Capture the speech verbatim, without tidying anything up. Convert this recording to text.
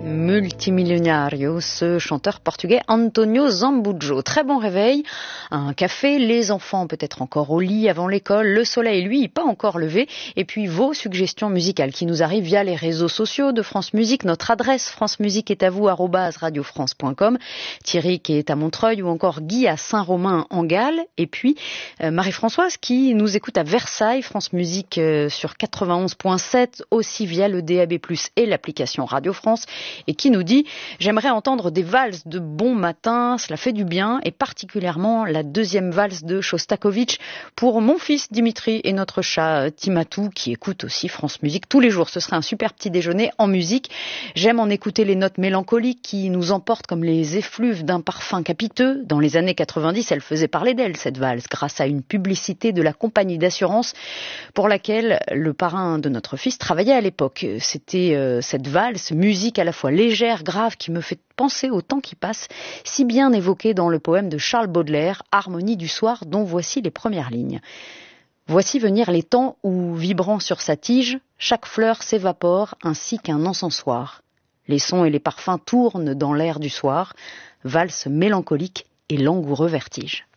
Multimilionario, ce chanteur portugais Antonio Zambujo. Très bon réveil, un café, les enfants peut-être encore au lit avant l'école, le soleil lui pas encore levé, et puis vos suggestions musicales qui nous arrivent via les réseaux sociaux de France Musique. Notre adresse France Musique est à vous, arobase radiofrance point com. Thierry qui est à Montreuil ou encore Guy à Saint-Romain en Galles, et puis euh, Marie-Françoise qui nous écoute à Versailles, France Musique euh, sur quatre-vingt-onze virgule sept, aussi via le D A B plus, et l'application Radio France, et qui nous dit « J'aimerais entendre des valses de bon matin, cela fait du bien, et particulièrement la deuxième valse de Shostakovich pour mon fils Dimitri et notre chat Timatou qui écoute aussi France Musique tous les jours. Ce serait un super petit déjeuner en musique. J'aime en écouter les notes mélancoliques qui nous emportent comme les effluves d'un parfum capiteux. Dans les années quatre-vingt-dix, elle faisait parler d'elle, cette valse, grâce à une publicité de la compagnie d'assurance pour laquelle le parrain de notre fils travaillait à l'époque. C'était euh, cette valse, musique à la fois légère, grave, qui me fait penser au temps qui passe, si bien évoqué dans le poème de Charles Baudelaire, Harmonie du soir, dont voici les premières lignes. Voici venir les temps où, vibrant sur sa tige, chaque fleur s'évapore ainsi qu'un encensoir. Les sons et les parfums tournent dans l'air du soir, valse mélancolique et langoureux vertige.